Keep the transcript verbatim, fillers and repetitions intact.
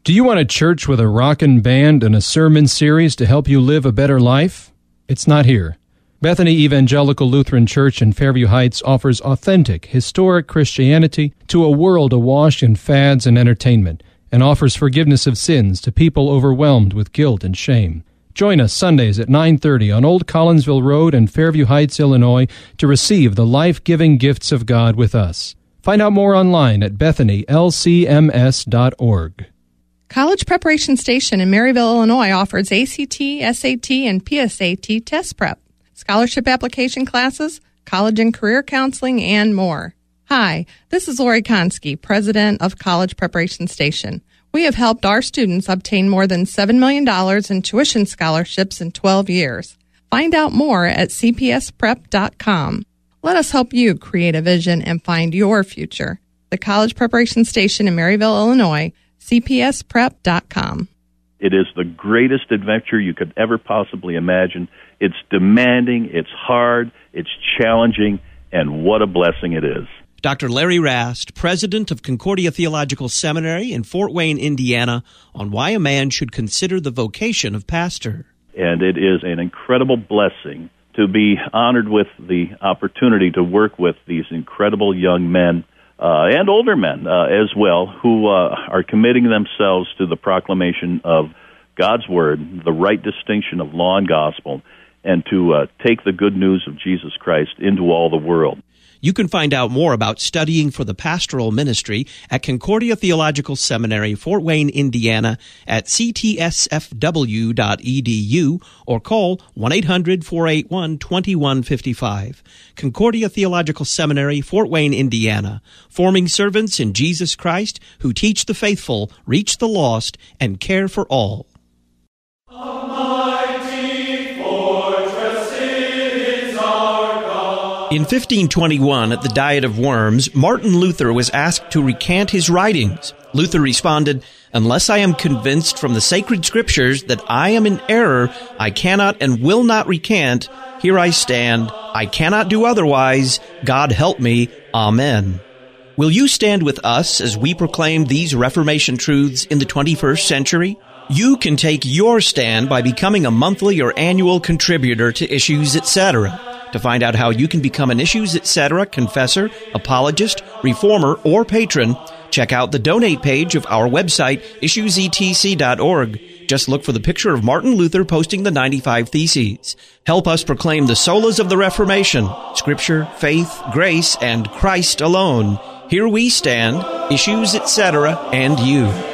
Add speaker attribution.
Speaker 1: Do you want a church with a rockin' band and a sermon series to help you live a better life? It's not here. Bethany Evangelical Lutheran Church in Fairview Heights offers authentic, historic Christianity to a world awash in fads and entertainment, and offers forgiveness of sins to people overwhelmed with guilt and shame. Join us Sundays at nine thirty on Old Collinsville Road in Fairview Heights, Illinois, to receive the life-giving gifts of God with us. Find out more online at bethany l c m s dot org.
Speaker 2: College Preparation Station in Maryville, Illinois offers A C T, S A T, and P S A T test prep, scholarship application classes, college and career counseling, and more. Hi, this is Lori Konski, president of College Preparation Station. We have helped our students obtain more than seven million dollars in tuition scholarships in twelve years. Find out more at c p s prep dot com. Let us help you create a vision and find your future. The College Preparation Station in Maryville, Illinois, c p s prep dot com.
Speaker 3: It is the greatest adventure you could ever possibly imagine. It's demanding, it's hard, it's challenging, and what a blessing it is.
Speaker 4: Doctor Larry Rast, president of Concordia Theological Seminary in Fort Wayne, Indiana, on why a man should consider the vocation of pastor.
Speaker 3: And it is an incredible blessing to be honored with the opportunity to work with these incredible young men uh, and older men uh, as well, who uh, are committing themselves to the proclamation of God's Word, the right distinction of law and gospel, and to uh, take the good news of Jesus Christ into all the world.
Speaker 4: You can find out more about studying for the pastoral ministry at Concordia Theological Seminary, Fort Wayne, Indiana, at c t s f w dot e d u or call one eight hundred, four eight one, two one five five. Concordia Theological Seminary, Fort Wayne, Indiana, forming servants in Jesus Christ who teach the faithful, reach the lost, and care for all. In fifteen twenty-one, at the Diet of Worms, Martin Luther was asked to recant his writings. Luther responded, "Unless I am convinced from the sacred scriptures that I am in error, I cannot and will not recant. Here I stand. I cannot do otherwise. God help me. Amen." Will you stand with us as we proclaim these Reformation truths in the twenty-first century? You can take your stand by becoming a monthly or annual contributor to Issues, et cetera. To find out how you can become an Issues, et cetera confessor, apologist, reformer, or patron, check out the donate page of our website, issues e t c dot org. Just look for the picture of Martin Luther posting the ninety-five Theses. Help us proclaim the solas of the Reformation, Scripture, faith, grace, and Christ alone. Here we stand, Issues, et cetera, and you.